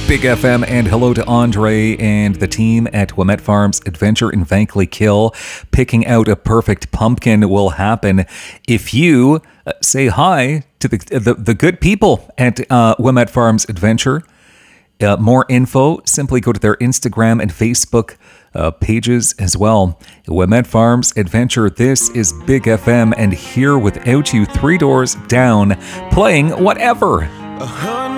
Big FM, and hello to Andre and the team at Wilmette Farms Adventure in Vankleigh Kill. Picking out a perfect pumpkin will happen if you say hi to the good people at Wilmette Farms Adventure. More info, simply go to their Instagram and Facebook pages as well. Wilmette Farms Adventure, this is Big FM, and Here Without You, Three Doors Down, playing whatever.